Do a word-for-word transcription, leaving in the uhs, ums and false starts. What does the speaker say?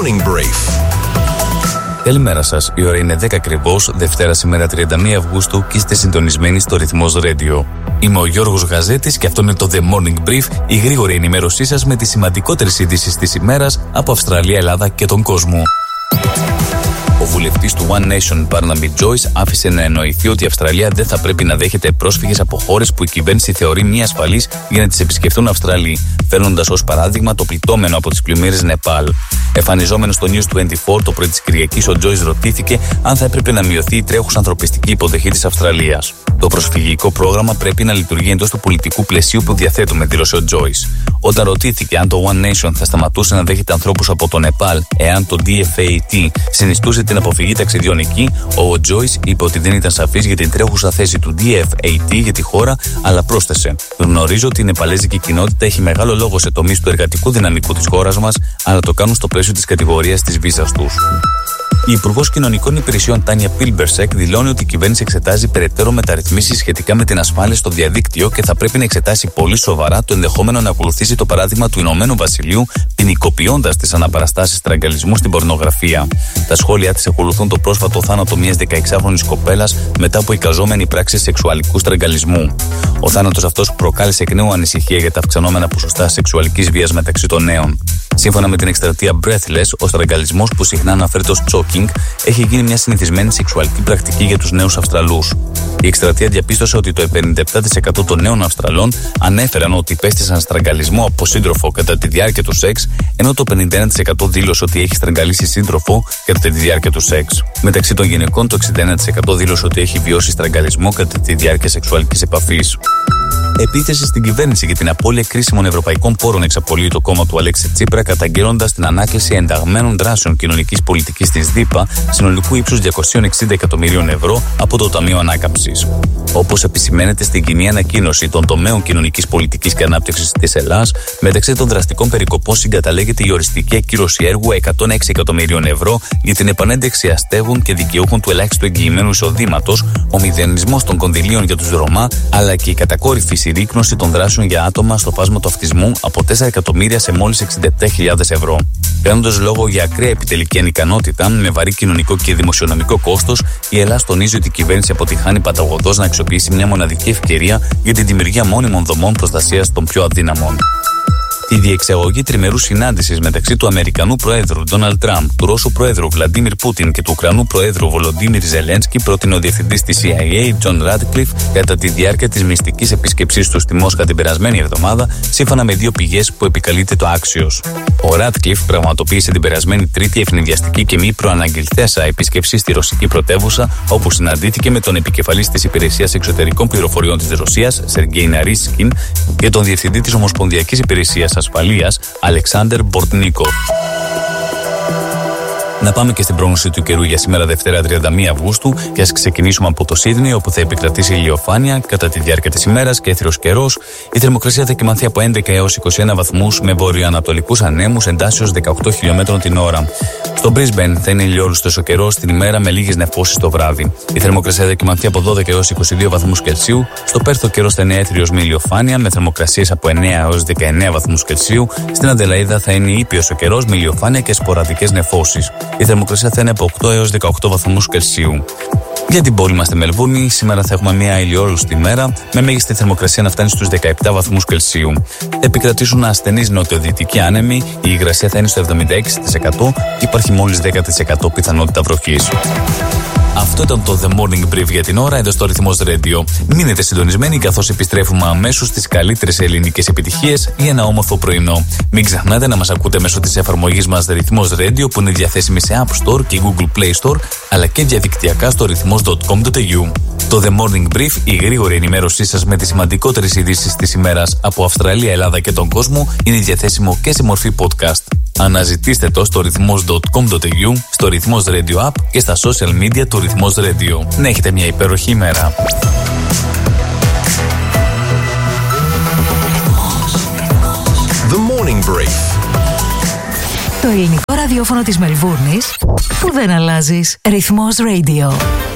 Morning Brief. Καλημέρα σας. Η ώρα είναι δέκα ακριβώς, Δευτέρα σήμερα τριάντα μία Αυγούστου και είστε συντονισμένοι στο Ρυθμός Radio. Είμαι ο Γιώργος Γαζέτης και αυτό είναι το The Morning Brief, η γρήγορη ενημέρωσή σας με τις σημαντικότερες ειδήσεις της ημέρας από Αυστραλία, Ελλάδα και τον κόσμο. Ο βουλευτής του One Nation, Barnaby Joyce, άφησε να εννοηθεί ότι η Αυστραλία δεν θα πρέπει να δέχεται πρόσφυγες από χώρες που η κυβέρνηση θεωρεί μη ασφαλείς για να τις επισκεφτούν Αυστραλοί, φέρνοντας ως παράδειγμα το πληττόμενο από τις πλημμύρες Νεπάλ. Εμφανιζόμενος στο News είκοσι τέσσερα το πρωί της Κυριακής, ο Joyce ρωτήθηκε αν θα έπρεπε να μειωθεί η τρέχουσα ανθρωπιστική υποδοχή της Αυστραλίας. Το προσφυγικό πρόγραμμα πρέπει να λειτουργεί εντός του πολιτικού πλαισίου που διαθέτουμε, δήλωσε ο Joyce. Όταν ρωτήθηκε αν το One Nation θα σταματούσε να δέχεται ανθρώπους από το Νεπάλ εάν το ντι εφ έι τι συνιστούσε την αποφυγή ταξιδιών εκεί, ο Joyce είπε ότι δεν ήταν σαφής για την τρέχουσα θέση του ντι εφ έι τι για τη χώρα, αλλά πρόσθεσε: «Γνωρίζω ότι η νεπαλέζικη κοινότητα έχει μεγάλο λόγο σε τομείς του εργατικού δυναμικού της χώρας μας, αλλά το κάνουν στο πλαίσιο της κατηγορίας της βίζας τους». Η Υπουργός Κοινωνικών Υπηρεσιών Τάνια Πίλμπερσεκ δηλώνει ότι η κυβέρνηση εξετάζει περαιτέρω μεταρρυθμίσεις σχετικά με την ασφάλεια στο διαδίκτυο και θα πρέπει να εξετάσει πολύ σοβαρά το ενδεχόμενο να ακολουθήσει το παράδειγμα του Ηνωμένου Βασιλείου, ποινικοποιώντας τις αναπαραστάσεις στραγγαλισμού στην πορνογραφία. Τα σχόλιά της ακολουθούν το πρόσφατο θάνατο μιας δεκαεξάχρονης κοπέλας μετά από εικαζόμενη πράξη σεξουαλικού στραγγαλισμού. Ο θάνατος αυτός προκάλεσε εκ νέου ανησυχία για τα αυξανόμενα ποσοστά σεξουαλικής βίας μεταξύ των νέων. Σύμφωνα με την εκστρατεία Breathless, ο στραγγαλισμός, που συχνά αναφέρεται ως choking, έχει γίνει μια συνηθισμένη σεξουαλική πρακτική για τους νέους Αυστραλούς. Η εκστρατεία διαπίστωσε ότι το πενήντα επτά τοις εκατό των νέων Αυστραλών ανέφεραν ότι υπέστησαν στραγγαλισμό από σύντροφο κατά τη διάρκεια του σεξ, ενώ το πενήντα ένα τοις εκατό δήλωσε ότι έχει στραγγαλίσει σύντροφο κατά τη διάρκεια του σεξ. Μεταξύ των γυναικών, το εξήντα ένα τοις εκατό δήλωσε ότι έχει βιώσει στραγγαλισμό κατά τη διάρκεια σεξουαλικής επαφής. Επίθεση στην κυβέρνηση για την απώλεια κρίσιμων ευρωπαϊκών πόρων εξαπολύει το κόμμα του Αλέξη Τσίπρα, καταγγέλλοντας την ανάκληση ενταγμένων δράσεων κοινωνικής πολιτικής της ΔΥΠΑ συνολικού ύψους διακόσια εξήντα εκατομμυρίων ευρώ από το Ταμείο Ανάκαμψης. Όπως επισημαίνεται στην κοινή ανακοίνωση των τομέων κοινωνικής πολιτικής και ανάπτυξης της Ελλάδας, μεταξύ των δραστικών περικοπών συγκαταλέγεται η οριστική ακύρωση έργου εκατόν έξι εκατομμυρίων ευρώ για την επανένταξη αστέγων και δικαιούχων του ελάχιστου εγγυημένου εισοδήματος, ο μηδενισμός των κονδυλίων για τους Ρωμά, αλλά και η κατακόρυφη συρρίκνωση των δράσεων για άτομα στο φάσμα του αυτισμού από τέσσερα εκατομμύρια σε μόλις εξήντα επτά χιλιάδες ευρώ. Κάνοντας λόγο για ακραία επιτελική ανικανότητα με βαρύ κοινωνικό και δημοσιονομικό κόστος, η Ελλάδα τονίζει ότι η κυβέρνηση αποτυχάνει παταγωδώς να αξιοποιήσει μια μοναδική ευκαιρία για τη δημιουργία μόνιμων δομών προστασίας των πιο αδύναμων. Η διεξαγωγή τριμερούς συνάντησης μεταξύ του Αμερικανού Προέδρου Ντόναλντ Τραμπ, του Ρώσου Προέδρου Βλαντίμιρ Πούτιν και του Ουκρανού Προέδρου Βολοντίμιρ Ζελένσκι, πρότεινε ο διευθυντής της σι άι έι Τζον Ράτκλιφ κατά τη διάρκεια της μυστικής επίσκεψής του στη Μόσχα την περασμένη εβδομάδα, σύμφωνα με δύο πηγές που επικαλείται το Axios. Ο Ράτκλιφ πραγματοποίησε την περασμένη Τρίτη ευνηδιαστική και μη προαναγγελθέσα επίσκεψη στη ρωσική πρωτεύουσα, όπου συναντήθηκε με τον επικεφαλής της Υπηρεσίας Εξωτερικών Πληροφοριών της Ρωσίας, Σεργέι Ναρίσκιν, και τον διευθυντή της Ομοσπονδιακής Υπηρεσίας Ασφαλείας, Αλεξάντερ Μπορτνίκοφ. Να πάμε και στην πρόγνωση του καιρού για σήμερα Δευτέρα τριάντα μία Αυγούστου και ας ξεκινήσουμε από το Σίδνεϊ, όπου θα επικρατήσει ηλιοφάνεια κατά τη διάρκεια της ημέρας και έθριος καιρός. Η θερμοκρασία θα κυμανθεί από έντεκα έως είκοσι ένα βαθμούς με βορειοανατολικούς ανέμους εντάσσεως δεκαοκτώ χιλιόμετρων την ώρα. Στο Brisbane θα είναι ηλιόλουστος ο καιρός την ημέρα με λίγες νεφώσεις το βράδυ. Η θερμοκρασία θα κυμανθεί από δώδεκα έως είκοσι δύο βαθμούς Κελσίου. Στο Πέρθ ο καιρός θα είναι έθριος με ηλιοφάνεια με θερμοκρασίες από εννέα έως δεκαεννέα βαθμούς Κελσίου. Στην Αντελαΐδα θα είναι ήπιος ο καιρός με ηλιοφάνεια και σποραδικές νεφώσεις. Η θερμοκρασία θα είναι από οκτώ έως δεκαοκτώ βαθμούς Κελσίου. Για την πόλη μας στη Μελβούρνη, σήμερα θα έχουμε μια ηλιόλουστη ημέρα με μέγιστη θερμοκρασία να φτάνει στους δεκαεπτά βαθμούς Κελσίου. Επικρατήσουν ασθενείς νοτιοδυτικοί άνεμοι, η υγρασία θα είναι στο εβδομήντα έξι τοις εκατό και υπάρχει μόλις δέκα τοις εκατό πιθανότητα βροχής. Αυτό ήταν το The Morning Brief για την ώρα εδώ στο Ρυθμός Radio. Μείνετε συντονισμένοι καθώς επιστρέφουμε αμέσως στις καλύτερες ελληνικές επιτυχίες για ένα όμορφο πρωινό. Μην ξεχνάτε να μας ακούτε μέσω της εφαρμογής μας Ρυθμός Radio, που είναι διαθέσιμη σε App Store και Google Play Store, αλλά και διαδικτυακά στο ρυθμός τελεία κομ τελεία έι γιου. Το The Morning Brief, η γρήγορη ενημέρωσή σας με τις σημαντικότερες ειδήσεις της ημέρας από Αυστραλία, Ελλάδα και τον κόσμο, είναι διαθέσιμο και σε μορφή podcast. Αναζητήστε το στο ρυθμός τελεία κομ τελεία έι γιου, στο Ρυθμός Radio App και στα social media του Ρυθμός Radio. Να έχετε μια υπέροχη ημέρα. The Morning Brief. Το ελληνικό ραδιόφωνο της Μελβούρνης που δεν αλλάζεις. Ρυθμός Radio.